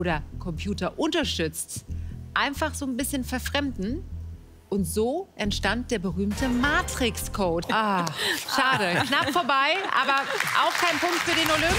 oder Computer unterstützt, einfach so ein bisschen verfremden. Und so entstand der berühmte Matrix-Code. Ah, schade. Knapp vorbei, aber auch kein Punkt für den Olymp.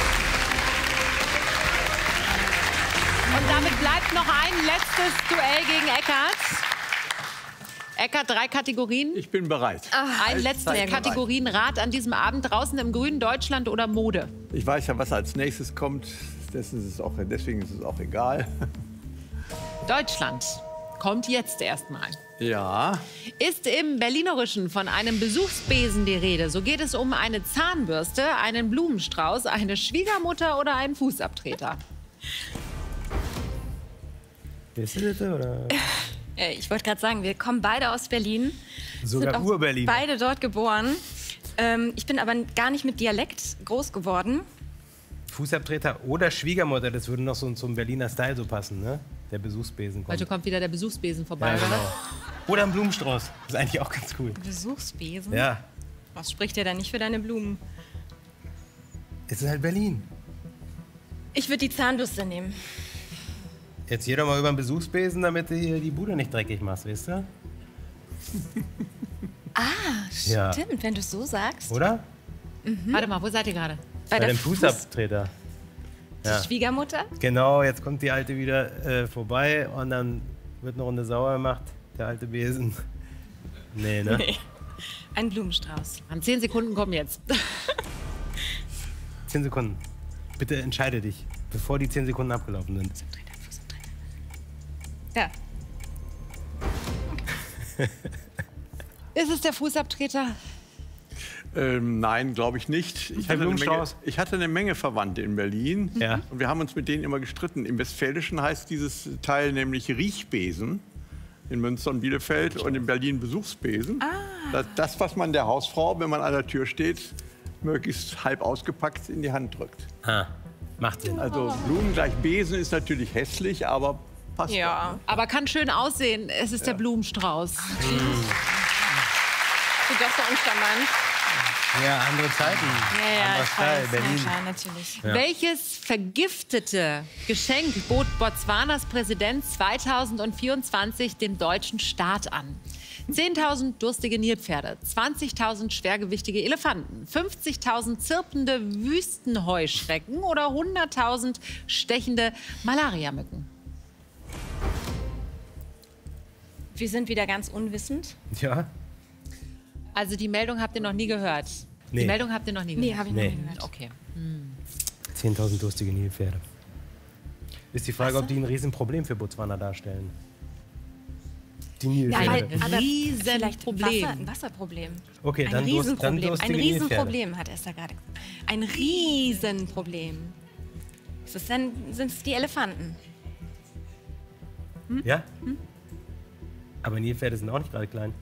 Und damit bleibt noch ein letztes Duell gegen Eckart. Eckart, 3 Kategorien. Ich bin bereit. Ein letztes Kategorienrat an diesem Abend. Draußen im Grünen, Deutschland oder Mode? Ich weiß ja, was als nächstes kommt. Deswegen ist es auch egal. Deutschland kommt jetzt erstmal. Ja. Ist im Berlinerischen von einem Besuchsbesen die Rede, so geht es um eine Zahnbürste, einen Blumenstrauß, eine Schwiegermutter oder einen Fußabtreter. Bist du das, oder? Ich wollte gerade sagen, wir kommen beide aus Berlin. Sogar sind auch Ur-Berlin. Beide dort geboren. Ich bin aber gar nicht mit Dialekt groß geworden. Fußabtreter oder Schwiegermutter, das würde noch so zum Berliner Style so passen, ne? Der Besuchsbesen kommt. Heute kommt wieder der Besuchsbesen vorbei, Ja, genau. oder? Oder ein Blumenstrauß. Das ist eigentlich auch ganz cool. Besuchsbesen? Ja. Was spricht der da nicht für deine Blumen? Es ist halt Berlin. Ich würde die Zahnbürste nehmen. Jetzt geh doch mal über den Besuchsbesen, damit du hier die Bude nicht dreckig machst, weißt du? Ah, stimmt, wenn du es so sagst. Oder? Warte mal, wo seid ihr gerade? Bei Bei der dem Fußabtreter. Ja. Schwiegermutter? Genau, jetzt kommt die Alte wieder vorbei und dann wird eine Runde sauer gemacht, der alte Besen. Nee, ne? Nee. Ein Blumenstrauß. An 10 Sekunden kommen jetzt. 10 Sekunden. Bitte entscheide dich, bevor die 10 Sekunden abgelaufen sind. Ja. Ist es der Fußabtreter? Nein, glaube ich nicht. Ich hatte eine Menge Verwandte in Berlin. Ja. Und wir haben uns mit denen immer gestritten. Im Westfälischen heißt dieses Teil nämlich Riechbesen. In Münster und Bielefeld und in Berlin Besuchsbesen. Das, was man der Hausfrau, wenn man an der Tür steht, möglichst halb ausgepackt in die Hand drückt. Ah, macht Sinn. Also Blumen gleich Besen ist natürlich hässlich, aber passt. Ja. Aber kann schön aussehen. Es ist der Blumenstrauß. Sieht doch so uncharmant. Ja, andere Zeiten. Ja, anderer ich Style, weiß. Berlin. Ja, klar, natürlich. Ja. Welches vergiftete Geschenk bot Botswanas Präsident 2024 dem deutschen Staat an? 10.000 durstige Nilpferde, 20.000 schwergewichtige Elefanten, 50.000 zirpende Wüstenheuschrecken oder 100.000 stechende Malariamücken? Wir sind wieder ganz unwissend. Ja? Also die Meldung habt ihr noch nie gehört? Nee. Die Meldung habt ihr noch nie gehört? Nee, habe ich noch nie gehört. Okay. 10.000 durstige Nilpferde. Ist die Frage, ob die ein Riesenproblem für Botswana darstellen. Die Nilpferde. weil- Ein aber Riesenproblem. Ein Wasserproblem. Okay, Ein dann Riesenproblem. durstige Ein Nilpferde. Riesenproblem, hat Esther gerade gesagt. Ein Riesenproblem. Sind es die Elefanten? Ja? Aber Nilpferde sind auch nicht gerade klein.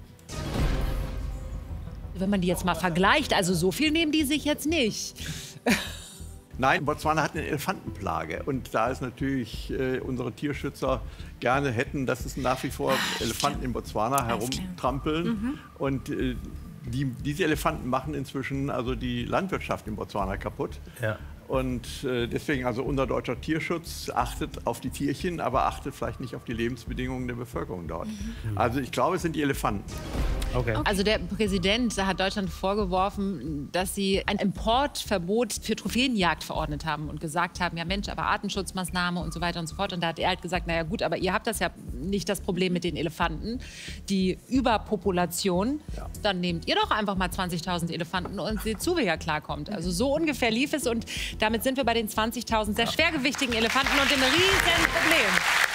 Wenn man die jetzt mal vergleicht, also so viel nehmen die sich jetzt nicht. Nein, Botswana hat eine Elefantenplage. Und da ist natürlich unsere Tierschützer gerne hätten, dass es nach wie vor Elefanten in Botswana herumtrampeln. Und diese Elefanten machen inzwischen also die Landwirtschaft in Botswana kaputt. Ja. Und deswegen, also unser deutscher Tierschutz achtet auf die Tierchen, aber achtet vielleicht nicht auf die Lebensbedingungen der Bevölkerung dort. Also ich glaube, es sind die Elefanten. Okay. Also der Präsident hat Deutschland vorgeworfen, dass sie ein Importverbot für Trophäenjagd verordnet haben und gesagt haben, ja Mensch, aber Artenschutzmaßnahme und so weiter und so fort. Und da hat er halt gesagt, naja gut, aber ihr habt das ja nicht das Problem mit den Elefanten, die Überpopulation. Ja. Dann nehmt ihr doch einfach mal 20.000 Elefanten und seht zu, wie ihr klarkommt. Also so ungefähr lief es und damit sind wir bei den 20.000 sehr schwergewichtigen Elefanten und dem Riesenproblem.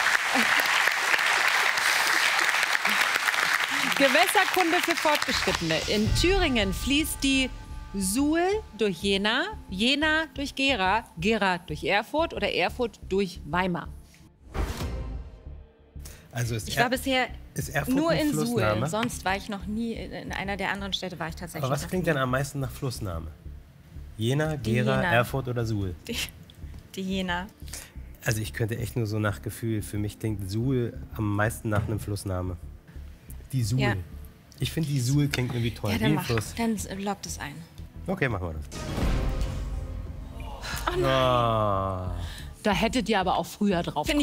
Gewässerkunde für Fortgeschrittene. In Thüringen fließt die Suhl durch Jena, Jena durch Gera, Gera durch Erfurt oder Erfurt durch Weimar. Also Ich war bisher ist Erfurt nur ein in Suhl. Flussname? Sonst war ich noch nie in einer der anderen Städte, war ich tatsächlich. Aber was noch klingt nie. denn am meisten nach Flussname? Jena, Die Gera, Jena. Erfurt oder Suhl? Die Jena. Also ich könnte echt nur so nach Gefühl. Für mich klingt Suhl am meisten nach einem Flussname. Die Suhl. Ja. Ich finde, die Suhl klingt irgendwie toll. Ja, Wie dann ein Fluss. Dann loggt es ein. Okay, machen wir das. Oh nein. Ah. Da hättet ihr aber auch früher drauf kommen